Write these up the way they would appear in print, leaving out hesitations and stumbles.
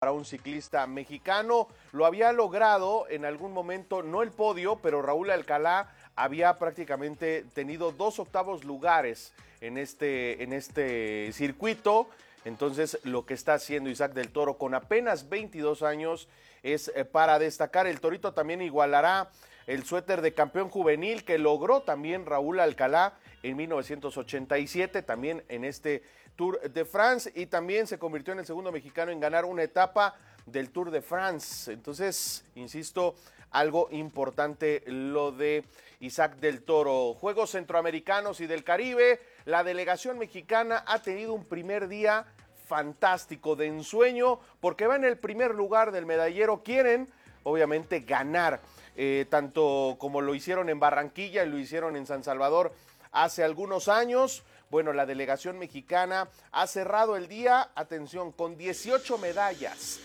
para un ciclista mexicano. Lo había logrado en algún momento, no el podio, pero Raúl Alcalá había prácticamente tenido 2 octavos lugares en este circuito. Entonces, lo que está haciendo Isaac del Toro con apenas 22 años es para destacar. El Torito también igualará el suéter de campeón juvenil que logró también Raúl Alcalá en 1987, también en este Tour de France, y también se convirtió en el segundo mexicano en ganar una etapa del Tour de France. Entonces, insisto, algo importante lo de Isaac del Toro. Juegos Centroamericanos y del Caribe, la delegación mexicana ha tenido un primer día fantástico, de ensueño, porque va en el primer lugar del medallero. Quieren, obviamente, ganar, tanto como lo hicieron en Barranquilla y lo hicieron en San Salvador hace algunos años. Bueno, la delegación mexicana ha cerrado el día, atención, con 18 medallas,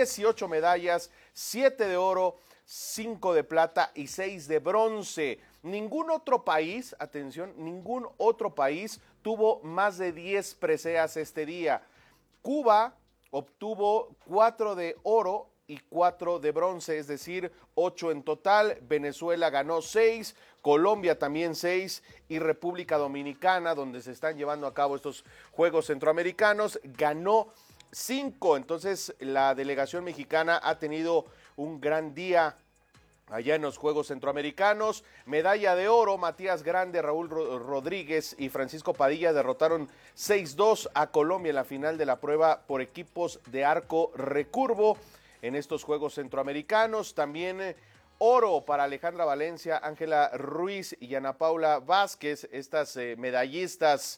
7 de oro, 5 de plata y 6 de bronce. Ningún otro país, atención, ningún otro país tuvo más de 10 preseas este día. Cuba obtuvo 4 de oro y 4 de bronce, es decir, 8 en total. Venezuela ganó 6, Colombia también 6 y República Dominicana, donde se están llevando a cabo estos Juegos Centroamericanos, ganó 5. Entonces, la delegación mexicana ha tenido un gran día allá en los Juegos Centroamericanos. Medalla de oro, Matías Grande, Raúl Rodríguez y Francisco Padilla derrotaron 6-2 a Colombia en la final de la prueba por equipos de arco recurvo en estos Juegos Centroamericanos. También oro para Alejandra Valencia, Ángela Ruiz y Ana Paula Vázquez, estas medallistas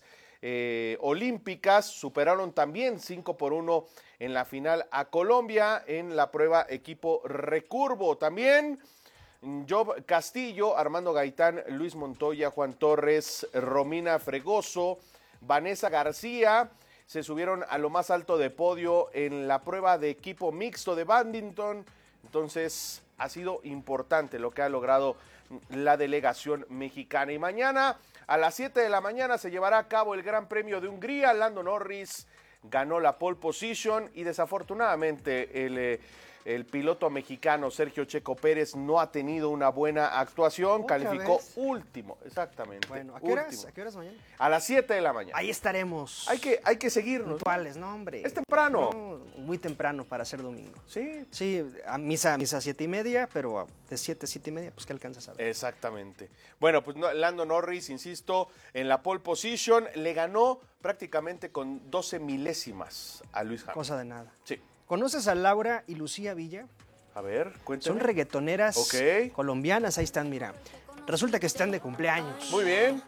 olímpicas, superaron también 5-1 en la final a Colombia en la prueba equipo recurvo. También Job Castillo, Armando Gaitán, Luis Montoya, Juan Torres, Romina Fregoso, Vanessa García se subieron a lo más alto de podio en la prueba de equipo mixto de bádminton. Entonces, ha sido importante lo que ha logrado la delegación mexicana. Y mañana a las 7 de la mañana se llevará a cabo el Gran Premio de Hungría. Lando Norris ganó la pole position y desafortunadamente el piloto mexicano Sergio Checo Pérez no ha tenido una buena actuación. Calificó último, exactamente. Bueno, ¿a qué horas mañana? A las 7 de la mañana. Ahí estaremos. Hay que seguirnos. Puntuales, ¿no, hombre? Es temprano. No, muy temprano para ser domingo. Sí. Sí, a misa 7:30, pero de 7:30, pues ¿qué alcanzas a ver? Exactamente. Bueno, pues Lando Norris, insisto, en la pole position le ganó prácticamente con 12 milésimas a Lewis Hamilton. Cosa de nada. Sí. ¿Conoces a Laura y Lucía Villa? A ver, cuéntame. Son reggaetoneras Ok. colombianas, ahí están, mira. Resulta que están de cumpleaños. Muy bien.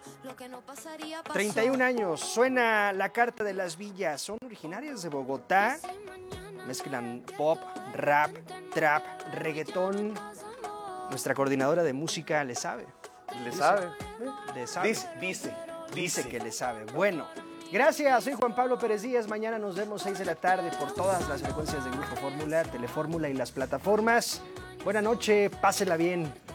31 años, suena la Carta de las Villas. Son originarias de Bogotá. Mezclan pop, rap, trap, reggaetón. Nuestra coordinadora de música le sabe. ¿Le sabe? Le sabe. Dice que le sabe. Bueno, gracias, soy Juan Pablo Pérez Díaz. Mañana nos vemos 6 de la tarde por todas las frecuencias de Grupo Fórmula, Telefórmula y las plataformas. Buena noche, pásela bien.